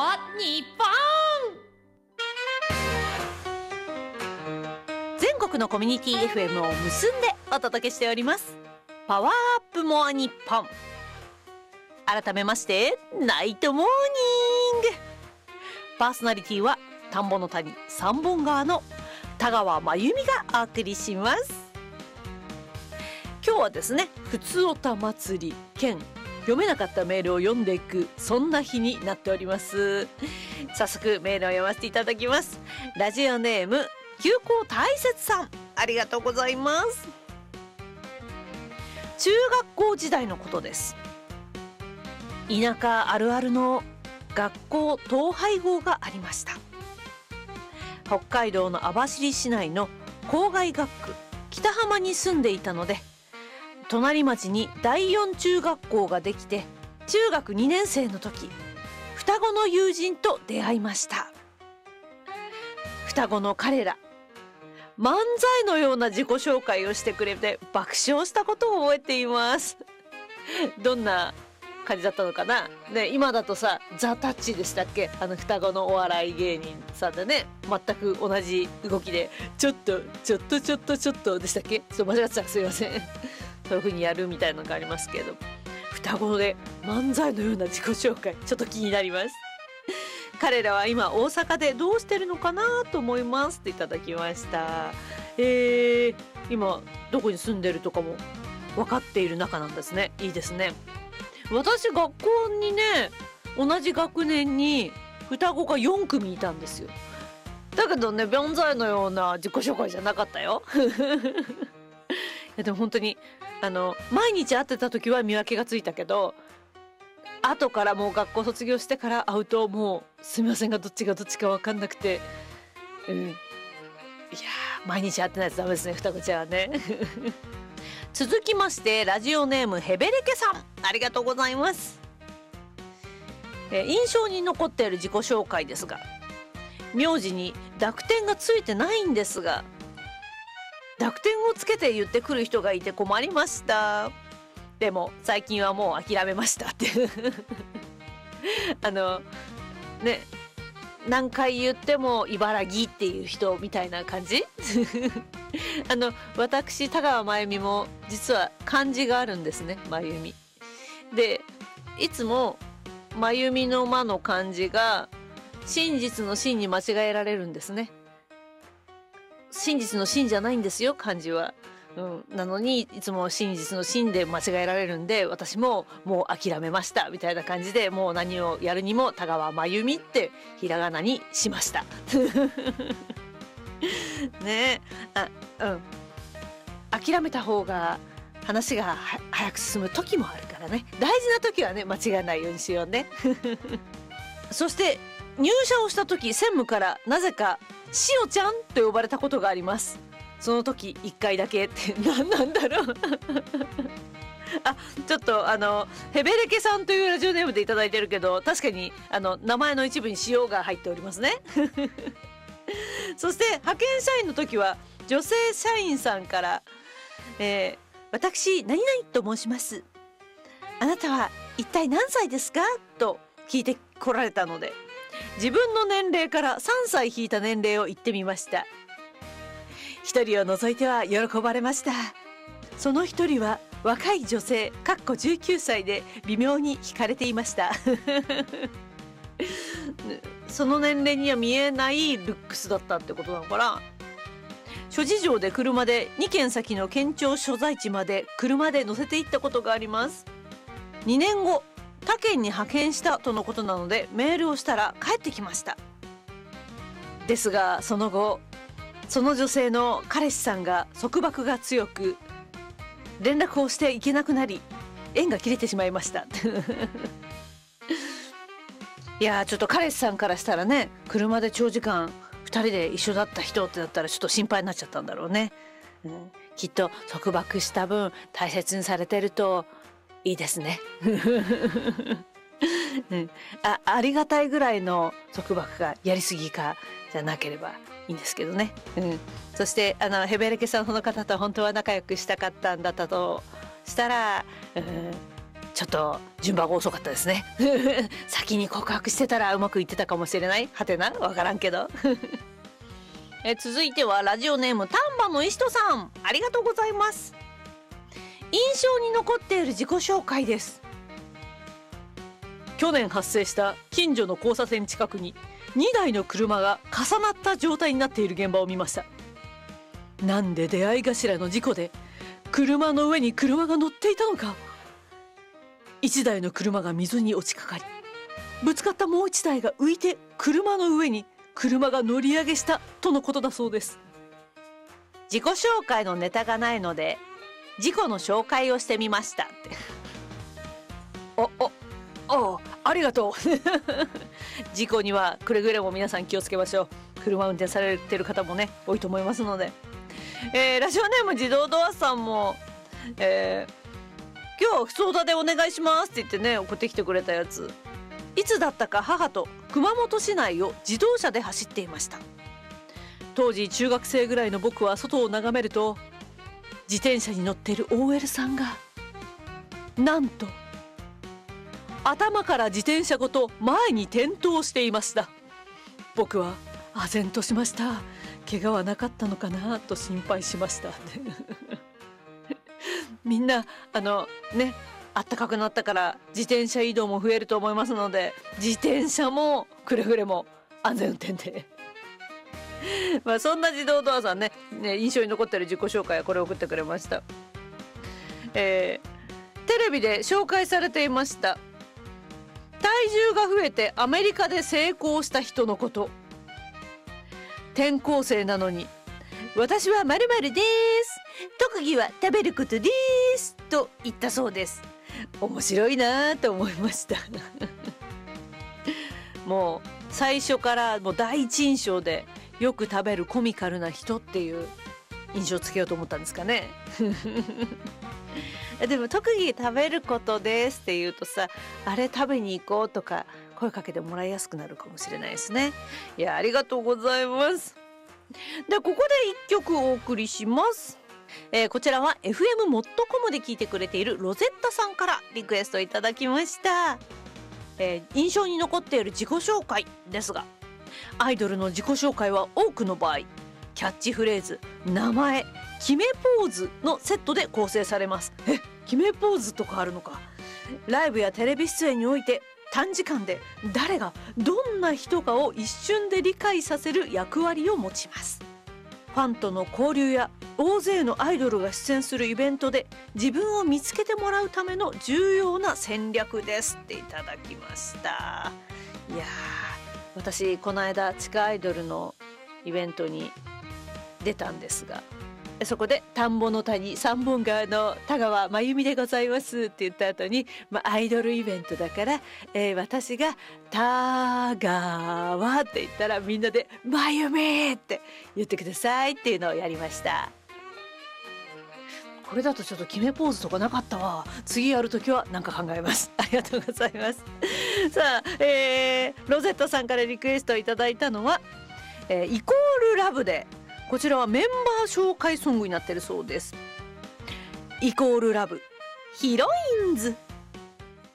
は日本。 全国のコミュニティ FM を結んでお届けしておりますパワーアップモア日本。改めましてナイトモーニング。パーソナリティは田んぼの谷三本川の田川真由美がお送りします。今日はですね、ふつおた祭り兼読めなかったメールを読んでいく、そんな日になっております。早速メールを読ませていただきます。ラジオネーム休校大切さん、ありがとうございます。中学校時代のことです。田舎あるあるの学校統廃合がありました。北海道の網走市内の郊外学区北浜に住んでいたので、隣町に第4中学校ができて、中学2年生の時、双子の友人と出会いました。双子の彼ら、漫才のような自己紹介をしてくれて爆笑したことを覚えています。どんな感じだったのかな、ね、今だとさザ・タッチでしたっけ、双子のお笑い芸人さんでね、全く同じ動きでちょっとでしたっけ、ちょっと間違ってたらすいません。そういう風にやるみたいなのがありますけど、双子で漫才のような自己紹介、ちょっと気になります。彼らは今大阪でどうしてるのかなと思いますっていただきました。今どこに住んでるとかも分かっている仲なんですね。いいですね。私学校にね、同じ学年に双子が4組いたんですよ。だけどね、漫才のような自己紹介じゃなかったよ。いやでも本当に毎日会ってた時は見分けがついたけど、後からもう学校卒業してから会うともうすみませんがどっちがどっちか分かんなくて、いや毎日会ってないとダメですね、双子ちゃんはね。続きましてラジオネームヘベレケさん、ありがとうございます。印象に残っている自己紹介ですが、名字に濁点がついてないんですが、濁点をつけて言ってくる人がいて困りました。でも最近はもう諦めましたってね、何回言っても茨城っていう人みたいな感じ。私田川真由美も実は漢字があるんですね、真由美で。いつも真由美の間の漢字が真実の真に間違えられるんですね。真実の真じゃないんですよ、漢字は。なのにいつも真実の真で間違えられるんで、私ももう諦めましたみたいな感じで、もう何をやるにも田川真由美ってひらがなにしました。ねえ、諦めた方が話が早く進む時もあるからね、大事な時はね間違えないようにしようね。そして入社をした時、専務からなぜかしおちゃんと呼ばれたことがあります。その時1回だけって何なんだろう。ちょっとヘベレケさんというラジオネームでいただいてるけど、確かに名前の一部に塩が入っておりますね。そして派遣社員の時は女性社員さんから、私何々と申します、あなたは一体何歳ですかと聞いてこられたので、自分の年齢から3歳引いた年齢を言ってみました。一人を除いては喜ばれました。その一人は若い女性19歳で微妙に惹かれていました。その年齢には見えないルックスだったってことなのかな。諸事情で車で2軒先の県庁所在地まで車で乗せて行ったことがあります。2年後他県に派遣したとのことなのでメールをしたら帰ってきました。ですがその後、その女性の彼氏さんが束縛が強く連絡をしていけなくなり、縁が切れてしまいました。いやちょっと彼氏さんからしたらね、車で長時間2人で一緒だった人ってなったらちょっと心配になっちゃったんだろうね。きっと束縛した分大切にされてるといいですね。ありがたいぐらいの束縛がやりすぎかじゃなければいいんですけどね。そしてヘベレケさん、その方と本当は仲良くしたかったんだったとしたら、 ちょっと順番が遅かったですね先に告白してたらうまくいってたかもしれない。はてな、わからんけど続いてはラジオネーム丹波の石戸さん、ありがとうございます。印象に残っている自己紹介です。去年発生した近所の交差点近くに2台の車が重なった状態になっている現場を見ました。なんで出会い頭の事故で車の上に車が乗っていたのか。1台の車が水に落ちかかり、ぶつかったもう1台が浮いて車の上に車が乗り上げしたとのことだそうです。自己紹介のネタがないので事故の紹介をしてみましたってありがとう事故にはくれぐれも皆さん気をつけましょう。車運転されてる方もね多いと思いますので、ラジオネーム自動ドアさんも、今日は不相談でお願いしますって言ってね送ってきてくれたやつ。いつだったか母と熊本市内を自動車で走っていました。当時中学生ぐらいの僕は外を眺めると、自転車に乗っている OL さんがなんと頭から自転車ごと前に転倒していました。僕は唖然としました。怪我はなかったのかなと心配しましたみんな暖かくなったから自転車移動も増えると思いますので、自転車もくれぐれも安全運転でそんな自動ドアさんね印象に残っている自己紹介はこれを送ってくれました。テレビで紹介されていました。体重が増えてアメリカで成功した人のこと。転校生なのに私は〇〇です、特技は食べることですと言ったそうです。面白いなと思いましたもう最初からもう第一印象でよく食べるコミカルな人っていう印象をつけようと思ったんですかねでも特技食べることですって言うとさ、あれ食べに行こうとか声かけてもらいやすくなるかもしれないですね。いやありがとうございます。でここで一曲お送りします。こちらは FM モットコムで聞いてくれているロゼッタさんからリクエストいただきました。印象に残っている自己紹介ですが、アイドルの自己紹介は多くの場合キャッチフレーズ、名前、決めポーズのセットで構成されます。決めポーズとかあるのか。ライブやテレビ出演において短時間で誰がどんな人かを一瞬で理解させる役割を持ちます。ファンとの交流や大勢のアイドルが出演するイベントで自分を見つけてもらうための重要な戦略ですっていただきました。いや私この間地下アイドルのイベントに出たんですが、そこで田んぼの谷三本川の田川真由美でございますって言った後に、アイドルイベントだから、私が田川って言ったらみんなで真由美って言ってくださいっていうのをやりました。これだとちょっと決めポーズとかなかったわ。次やるときは何か考えます。ありがとうございますさあ、ロゼットさんからリクエストいただいたのは、イコールラブで、こちらはメンバー紹介ソングになっているそうです。イコールラブヒロインズ。